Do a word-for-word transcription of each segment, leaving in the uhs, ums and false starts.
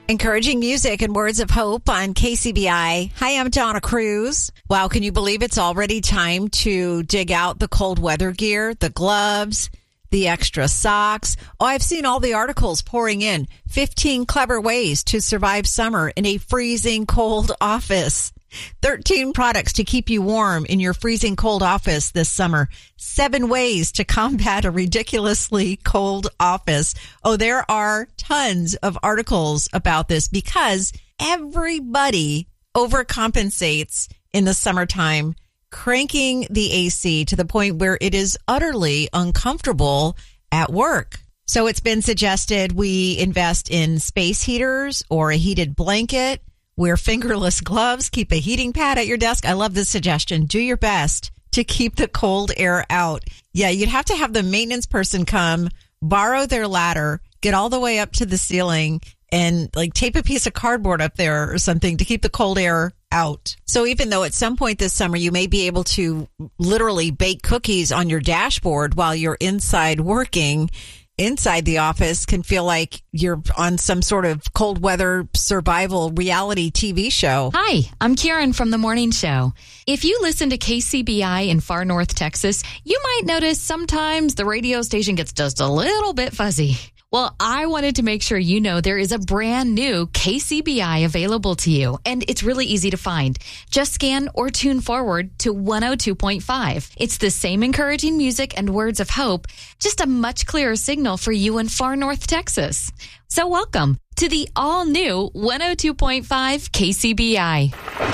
Encouraging music and words of hope on K C B I. Hi, I'm Donna Cruz. Wow, can you believe it's already time to dig out the cold weather gear, the gloves, the extra socks? Oh, I've seen all the articles pouring in. fifteen clever ways to survive summer in a freezing cold office. thirteen products to keep you warm in your freezing cold office this summer. Seven ways to combat a ridiculously cold office. Oh, there are tons of articles about this because everybody overcompensates in the summertime, cranking the A C to the point where it is utterly uncomfortable at work. So it's been suggested we invest in space heaters or a heated blanket. Wear fingerless gloves. Keep a heating pad at your desk. I love this suggestion. Do your best to keep the cold air out. Yeah, you'd have to have the maintenance person come, borrow their ladder, get all the way up to the ceiling, and like tape a piece of cardboard up there or something to keep the cold air out. So even though at some point this summer you may be able to literally bake cookies on your dashboard while you're inside working, inside the office can feel like you're on some sort of cold weather survival reality T V show. Hi, I'm Karen from The Morning Show. If you listen to K C B I in far north Texas, you might notice sometimes the radio station gets just a little bit fuzzy. Well, I wanted to make sure you know there is a brand new K C B I available to you, and it's really easy to find. Just scan or tune forward to one oh two point five. It's the same encouraging music and words of hope, just a much clearer signal for you in far north Texas. So welcome to the all-new one oh two point five K C B I.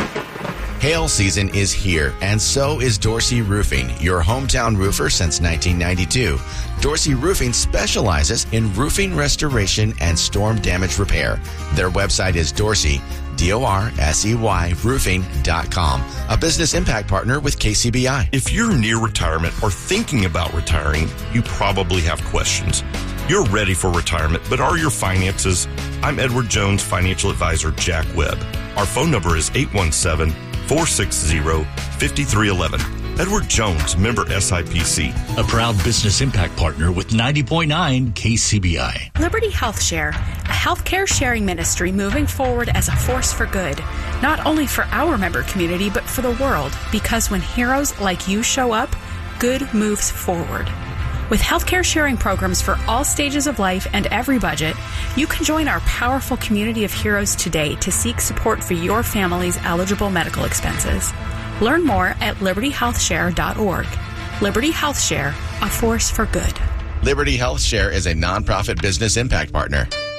Hail season is here, and so is Dorsey Roofing, your hometown roofer since nineteen ninety-two. Dorsey Roofing specializes in roofing restoration and storm damage repair. Their website is Dorsey, D O R S E Y, roofing dot com, a business impact partner with K C B I. If you're near retirement or thinking about retiring, you probably have questions. You're ready for retirement, but are your finances? I'm Edward Jones Financial Advisor Jack Webb. Our phone number is eight one seven, four six zero, five three one one. Edward Jones, member S I P C. A proud business impact partner with ninety point nine K C B I. Liberty Health Share, a healthcare sharing ministry moving forward as a force for good, not only for our member community, but for the world, because when heroes like you show up, good moves forward. With healthcare sharing programs for all stages of life and every budget, you can join our powerful community of heroes today to seek support for your family's eligible medical expenses. Learn more at liberty health share dot org. Liberty Health Share, a force for good. Liberty Health Share is a nonprofit business impact partner.